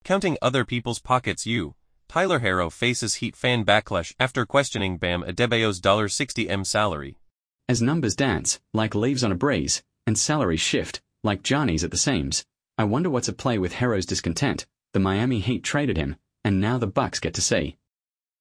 Counting other people's pockets. Tyler Herro faces Heat fan backlash after questioning Bam Adebayo's $60M salary. As numbers dance, like leaves on a breeze, and salaries shift, like Johnny's at the seams, I wonder what's at play with Herro's discontent. The Miami Heat traded him, and now the Bucks get to see.